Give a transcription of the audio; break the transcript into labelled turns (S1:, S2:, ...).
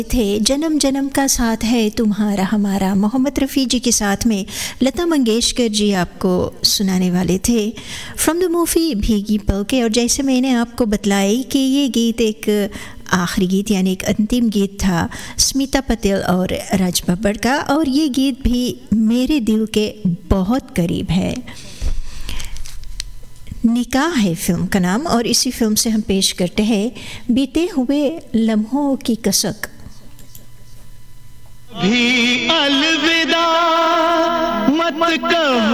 S1: थे जन्म जन्म का साथ है तुम्हारा हमारा, मोहम्मद रफ़ी जी के साथ में लता मंगेशकर जी आपको सुनाने वाले थे फ्रॉम द मूवी भीगी पलकें। और जैसे मैंने आपको बतलाई कि ये गीत एक आखिरी गीत यानी एक अंतिम गीत था स्मिता पटेल और राज बब्बर का, और ये गीत भी मेरे दिल के बहुत करीब है। निकाह है फिल्म का नाम, और इसी फिल्म से हम पेश करते हैं बीते हुए लम्हों की कसक।
S2: भी अलविदा मत कहो।